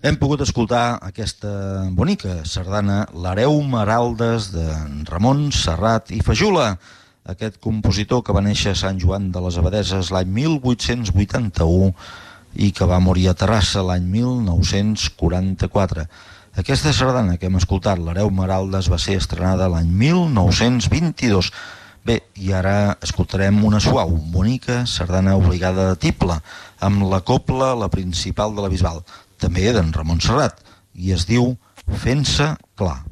Hem pogut escoltar aquesta bonica sardana L'hereu Maraldes de Ramon Serrat i Fajula, aquest compositor que va néixer a Sant Joan de les Abadesses l'any 1881 i que va morir a Terrassa l'any 1944. Aquesta sardana que hem escoltat, L'hereu Maraldes, va ser estrenada l'any 1922. Bé, i ara escoltarem una suau, bonica sardana obligada de tible, amb la copla, la principal de la Bisbal, també d'en Ramon Serrat, i es diu Fent-se clar.